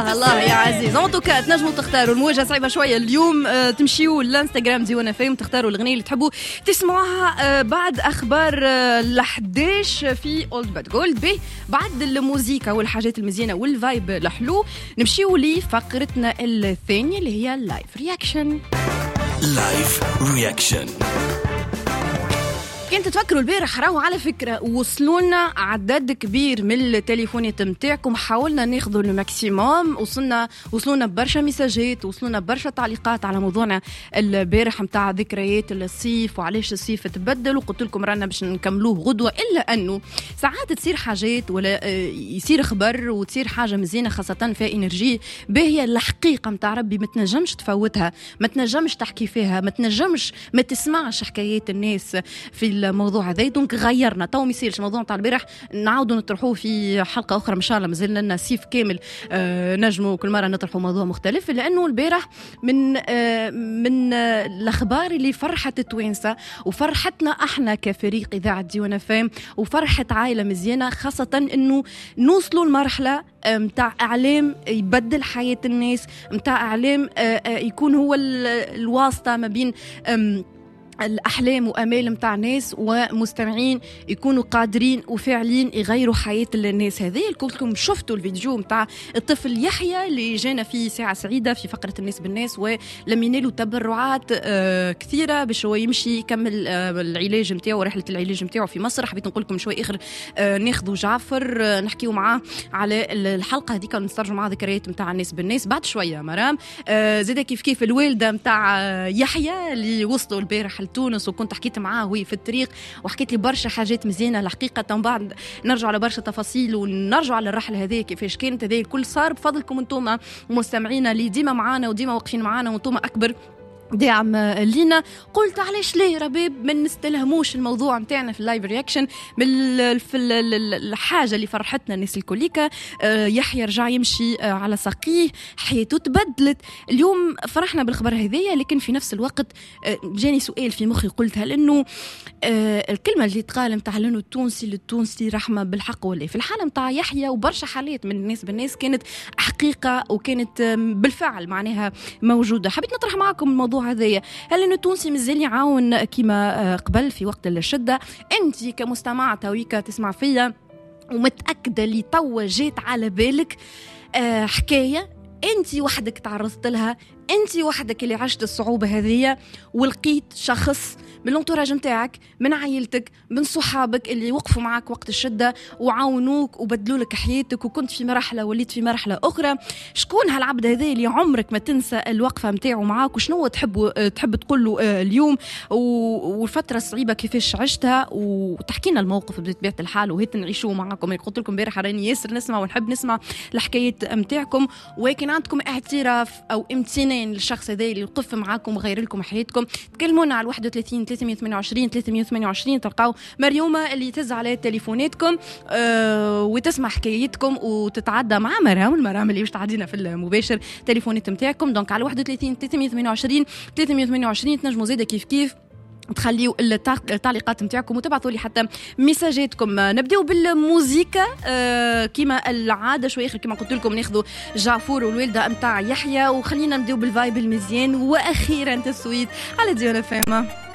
الله يا عزيز انتوكا تنجموا تختاروا المواجهه صعيبه شويه اليوم. تمشيوا للانستغرام ديوانا فيم تختاروا الاغنيه اللي تحبوا تسمعوها بعد اخبار ال11 في اولد باد جولد. به بعد الموسيقى والحاجات المزيانه والفايب الحلو نمشيوا لفقرتنا الثانيه اللي هي اللايف رياكشن. لايف رياكشن. كنت تفكروا البارح راهو على فكرة وصلونا عدد كبير من التليفونات متاعكم، حاولنا ناخذوا الماكسيموم، وصلونا برشا مساجات، وصلونا برشا تعليقات على موضوعنا البارح متاع ذكريات الصيف وعلاش الصيف تبدل، وقلت لكم رانا باش نكملوه غدوة. إلا أنه ساعات تصير حاجات ولا يصير خبر وتصير حاجة مزيانة خاصة فيها إنرجي باهية، الحقيقة متاع ربي ما تنجمش تفوتها، ما تنجمش تحكي فيها، ما تنجمش ما تسمعش حكايات الناس في الموضوع هذا. دونك غيرنا تو ما يصيرش الموضوع تاع البارح نعاودوا نطرحوه في حلقه اخرى ان شاء الله. مازال لنا سيف كامل نجموا كل مره نطرحوا موضوع مختلف، لانه البارح من الاخبار اللي فرحت التوانسه وفرحتنا احنا كفريق اذاعه ديوانا فام وفرحت عائله مزيانه، خاصه انه نوصلوا لمرحله متاع اعلام يبدل حياه الناس، متاع اعلام يكون هو الواسطه ما بين الأحلام وأمال متاع ناس ومستمعين يكونوا قادرين وفاعلين يغيروا حياة الناس. هذه كلكم شفتوا الفيديو متاع الطفل يحيى اللي جانا في ساعة سعيدة في فقرة الناس بالناس، ولم ينالوا تبرعات كثيرة باش هو يمشي يكمل العلاج متاعه ورحلة العلاج متاعه في مصر. حبيت نقول لكم شوي آخر ناخذوا جعفر نحكيوا معاه على الحلقة هذيك ونسترجعوا معاه ذكريات متاع الناس بالناس بعد شوية. مرام زيدا كيف الوالدة متاع يحيى اللي وصلوا البارح تونس، وكنت حكيت معاه وهي في الطريق وحكيت لي برشا حاجات مزيانه الحقيقه. بعد نرجع على برشا تفاصيل ونرجع على الرحله هذه كيفاش كانت. هذه الكل صار بفضلكم انتم مستمعينا اللي ديما معانا وديما واقفين معانا وانتم اكبر دعم لينا. قلت علاش ليه ربيب ما نستلهموش الموضوع متاعنا في اللايف رياكشن في الحاجه اللي فرحتنا الناس الكوليكا. يحيى رجع يمشي على ساقيه، حياته تبدلت. اليوم فرحنا بالخبر هذايا، لكن في نفس الوقت جاني سؤال في مخي قلت هل انه الكلمه اللي تقال متاع انه التونسي للتونسي رحمه بالحق ولا في الحاله متاع يحيى وبرشا حالات من الناس بالناس كانت حقيقه وكانت بالفعل معناها موجوده. حبيت نطرح معكم الموضوع هذايا، هل انه التونسي مازال يعاون كما قبل في وقت الشده؟ انت كمستمع تويكا تسمع فيا ومتاكده اللي توا جات على بالك حكايه انت وحدك تعرضت لها، انت وحدك اللي عشت الصعوبه هذه ولقيت شخص من الانتوراج نتاعك من عائلتك من صحابك اللي وقفوا معك وقت الشده وعاونوك وبدلوا لك حياتك، وكنت في مرحله وليت في مرحله اخرى. شكون هالعبد هذا اللي عمرك ما تنسى الوقفه نتاعو معك؟ وشنو تحب تقول له اليوم والفتره الصعيبه كيفاش عشتها؟ وتحكينا الموقف بطبيعه الحال وهيت نعيشوه معكم. قلت لكم امبارح راني ياسر نسمع ونحب نسمع الحكايات نتاعكم، ولكن عندكم اعتراف او امتنان للشخص هذا اللي وقف معاكم وغير لكم حياتكم. تكلمونا على 31 328 تلقاو مريومه اللي تهز على تليفوناتكم وتسمع حكايتكم وتتعدى مع المرام اللي باش تعدينا في المباشر تليفونات نتاعكم. دونك على 31 328 تنجموا زيدا كيف تخليوا التعليقات نتاعكم وتبعثوا لي حتى مساجاتكم. نبداو بالموسيقى كما العاده شويه اخر كما قلت لكم ناخذوا جعفور والوالده نتاع يحيى، وخلينا نبداو بالفايب المزيان واخيرا تسويت على ديوانا فاما.